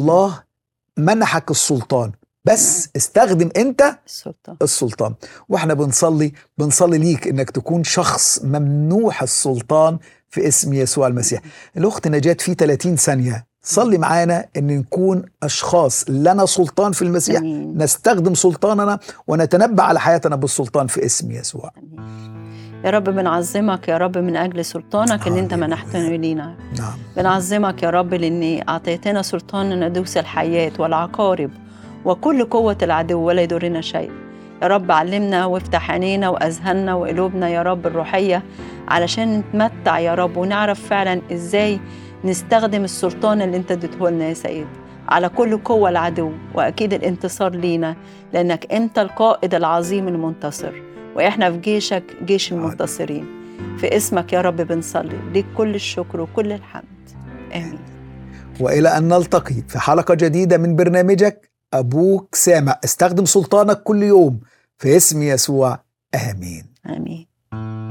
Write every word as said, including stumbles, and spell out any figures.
الله منحك السلطان، بس استخدم انت السلطان. السلطان. واحنا بنصلي بنصلي ليك انك تكون شخص ممنوح السلطان في اسم يسوع المسيح. الاخت نجاة في ثلاثين ثانية صلي معانا ان نكون اشخاص لنا سلطان في المسيح، أمين. نستخدم سلطاننا ونتنبأ على حياتنا بالسلطان في اسم يسوع. أمين. يا رب بنعظمك يا رب من أجل سلطانك اللي انت منحتنا لينا. نعم. بنعظمك يا رب لأن أعطيتنا سلطان أن ندوس الحياة والعقارب وكل قوة العدو ولا يضرنا شيء. يا رب علمنا وافتح عينينا وأذهاننا وقلوبنا يا رب الروحية علشان نتمتع يا رب ونعرف فعلا إزاي نستخدم السلطان اللي انت اديته لنا يا سيد على كل قوة العدو، وأكيد الانتصار لينا لأنك انت القائد العظيم المنتصر، وإحنا في جيشك جيش المنتصرين. في اسمك يا رب بنصلي ليك كل الشكر وكل الحمد. آمين. وإلى أن نلتقي في حلقة جديدة من برنامجك أبوك سامع. استخدم سلطانك كل يوم في اسم يسوع. آمين. آمين.